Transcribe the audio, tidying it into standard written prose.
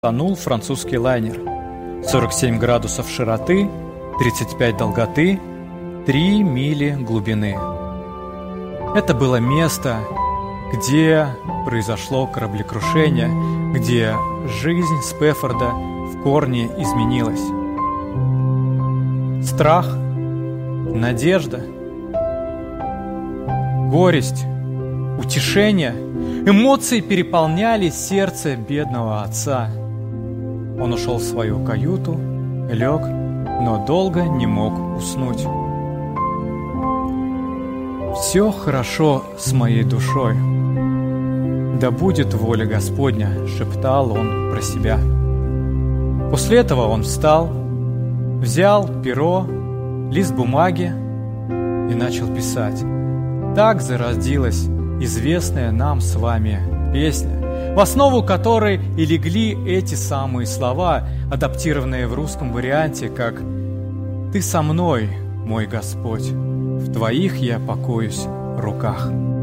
Тонул французский лайнер. 47 градусов широты, 35 долготы, 3 мили глубины. Это было место, где произошло кораблекрушение, где жизнь Спэффорда в корне изменилась. Страх, надежда, горесть, утешение, эмоции переполняли сердце бедного отца. Он ушел в свою каюту, лег, но долго не мог уснуть. «Все хорошо с моей душой. Да будет воля Господня», — шептал он про себя. После этого он встал, взял перо, лист бумаги и начал писать. Так зародилась известная нам с вами песня, в основу которой и легли эти самые слова, адаптированные в русском варианте как «Ты со мной, мой Господь, в Твоих я покоюсь руках».